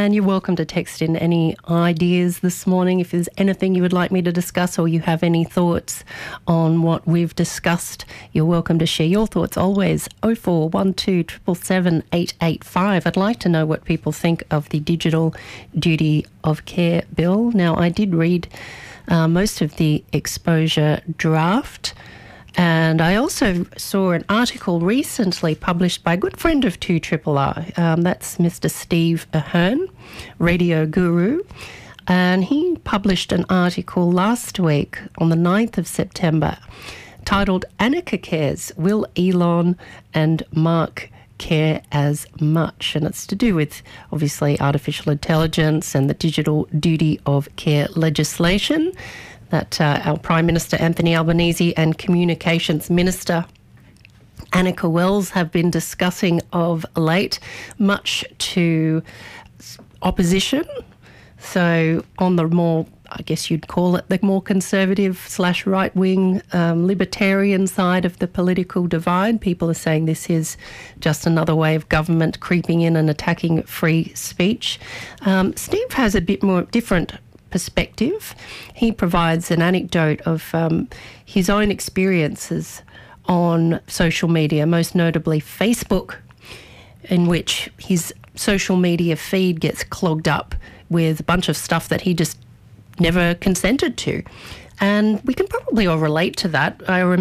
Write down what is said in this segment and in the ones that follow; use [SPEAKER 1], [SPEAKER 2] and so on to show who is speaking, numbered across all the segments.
[SPEAKER 1] And you're welcome to text in any ideas this morning if there's anything you would like me to discuss or you have any thoughts on what we've discussed. You're welcome to share your thoughts always. 0412 777 885. I'd like to know what people think of the Digital Duty of Care Bill. Now, I did read most of the exposure draft. And I also saw an article recently published by a good friend of 2RRR. That's Mr. Steve Ahern, radio guru. And he published an article last week on the 9th of September titled Annika Cares, Will Elon and Mark Care as Much? And it's to do with, obviously, artificial intelligence and the Digital Duty of Care legislation that our Prime Minister Anthony Albanese and Communications Minister Annika Wells have been discussing of late, much to opposition. So on the more, I guess you'd call it the more conservative / right-wing libertarian side of the political divide, people are saying this is just another way of government creeping in and attacking free speech. Steve has a bit more different perspective. He provides an anecdote of his own experiences on social media, most notably Facebook, in which his social media feed gets clogged up with a bunch of stuff that he just never consented to. And we can probably all relate to that.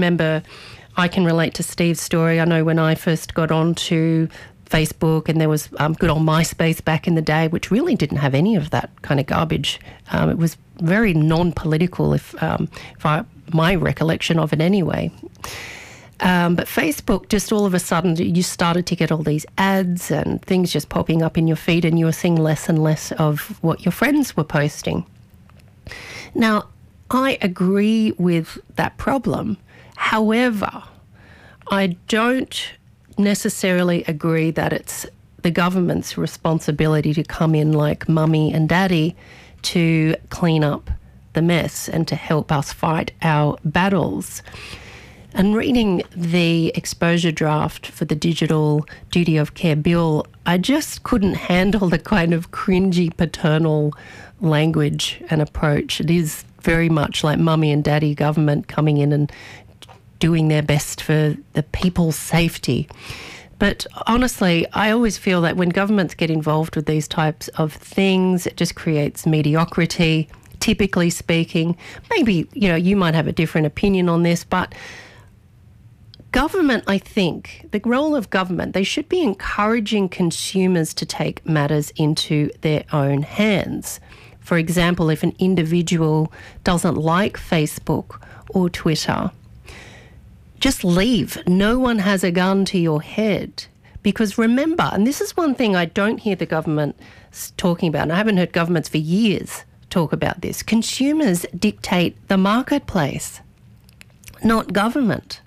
[SPEAKER 1] I can relate to Steve's story. I know when I first got onto Facebook, and there was good old MySpace back in the day, which really didn't have any of that kind of garbage. It was very non-political, if my recollection of it anyway. But Facebook, just all of a sudden, you started to get all these ads and things just popping up in your feed, and you were seeing less and less of what your friends were posting. Now, I agree with that problem. However, I don't necessarily agree that it's the government's responsibility to come in like mummy and daddy to clean up the mess and to help us fight our battles. And reading the exposure draft for the Digital Duty of Care Bill, I just couldn't handle the kind of cringy paternal language and approach. It is very much like mummy and daddy government coming in and doing their best for the people's safety. But honestly, I always feel that when governments get involved with these types of things, it just creates mediocrity, typically speaking. Maybe, you might have a different opinion on this, but government, I think, the role of government, they should be encouraging consumers to take matters into their own hands. For example, if an individual doesn't like Facebook or Twitter, just leave. No one has a gun to your head. Because remember, and this is one thing I don't hear the government talking about, and I haven't heard governments for years talk about this, consumers dictate the marketplace, not government.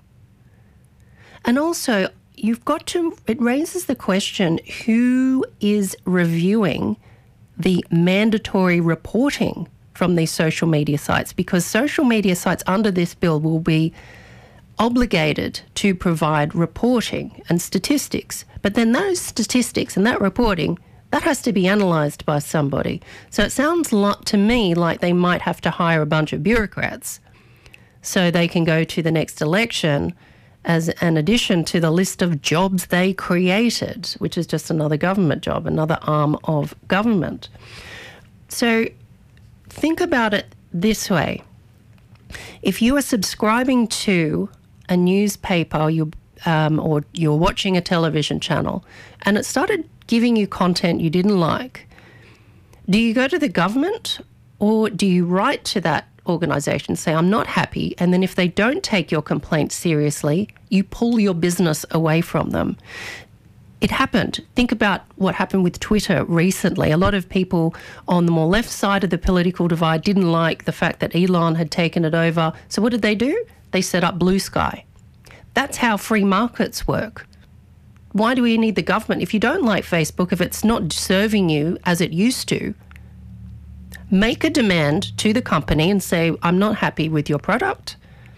[SPEAKER 1] And also, it raises the question, who is reviewing the mandatory reporting from these social media sites? Because social media sites under this bill will be obligated to provide reporting and statistics. But then those statistics and that reporting, that has to be analysed by somebody. So it sounds to me like they might have to hire a bunch of bureaucrats so they can go to the next election as an addition to the list of jobs they created, which is just another government job, another arm of government. So think about it this way. If you are subscribing to a newspaper or you're watching a television channel and it started giving you content you didn't like, do you go to the government or do you write to that organisation, say, I'm not happy, and then if they don't take your complaint seriously, you pull your business away from them? It happened. Think about what happened with Twitter recently. A lot of people on the more left side of the political divide didn't like the fact that Elon had taken it over. So what did they do? They set up Blue Sky. That's how free markets work. Why do we need the government? If you don't like Facebook, if it's not serving you as it used to, make a demand to the company and say, I'm not happy with your product.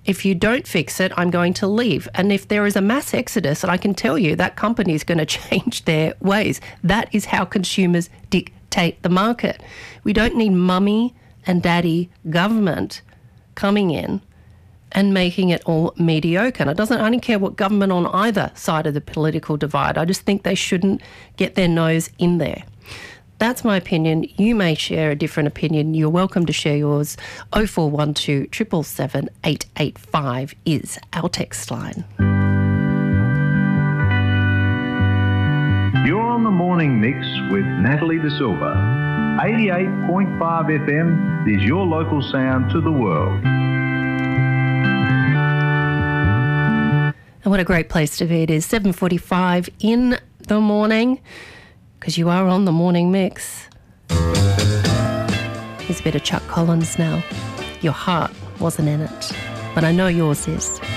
[SPEAKER 1] If you don't fix it, I'm going to leave. And if there is a mass exodus, and I can tell you that company is going to change their ways. That is how consumers dictate the market. We don't need mummy and daddy government coming in and making it all mediocre. And I don't care what government on either side of the political divide. I just think they shouldn't get their nose in there. That's my opinion. You may share a different opinion. You're welcome to share yours. 0412 777 885 is our text line.
[SPEAKER 2] You're on the morning mix with Natalie De Silva. 88.5 FM is your local sound to the world.
[SPEAKER 1] And what a great place to be. It is 7:45 in the morning, because you are on the morning mix. Here's a bit of Chuck Collins now. Your heart wasn't in it, but I know yours is.